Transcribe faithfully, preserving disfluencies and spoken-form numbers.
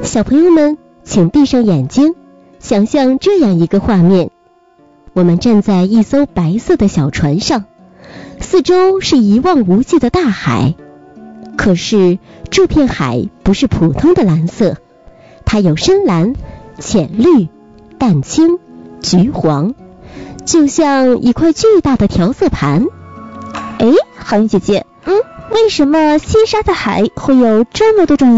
小朋友们，请闭上眼睛，想象这样一个画面。我们站在一艘白色的小船上，四周是一望无际的大海。可是这片海不是普通的蓝色，它有深蓝、浅绿、淡青、橘黄，就像一块巨大的调色盘。 哎，好运姐姐， 嗯， 为什么西沙的海会有这么多种